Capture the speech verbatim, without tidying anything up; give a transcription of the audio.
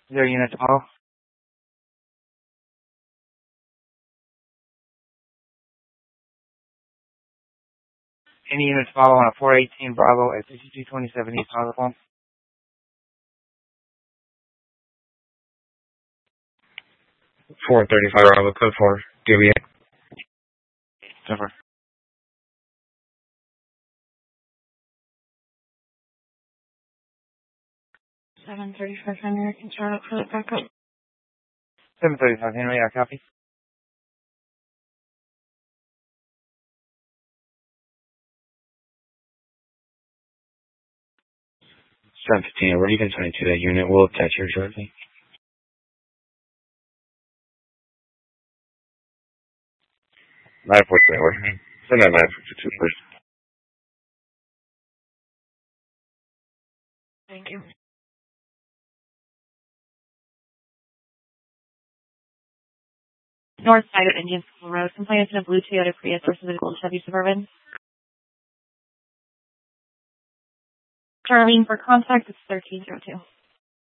Zero unit to follow. Any unit to follow on a four eighteen Bravo at fifty-two twenty-seven East Harlem. four thirty-five Bravo, code four. D B A. Over. seven thirty-five Henry, I can start up for the backup. seven thirty-five Henry, I copy. seven fifteen over, you can send it to that unit. We'll attach here shortly. nine forty-three over. Send that nine fifty-two, please. Thank you. North side of Indian School Road, complainant in a blue Toyota Prius versus a gold Chevy Suburban. Charlene, for contact, it's thirteen oh two.